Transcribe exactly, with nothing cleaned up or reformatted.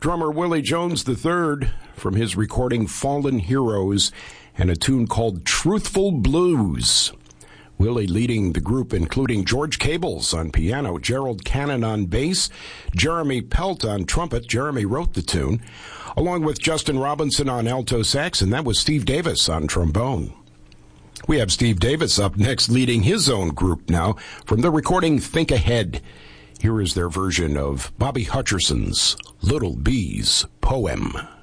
drummer Willie Jones the third from his recording Fallen Heroes and a tune called Truthful Blues. Willie leading the group, including George Cables on piano, Gerald Cannon on bass, Jeremy Pelt on trumpet. Jeremy wrote the tune, along with Justin Robinson on alto sax, and that was Steve Davis on trombone. We have Steve Davis up next leading his own group now from the recording Think Ahead. Here is their version of Bobby Hutcherson's Little Bees poem.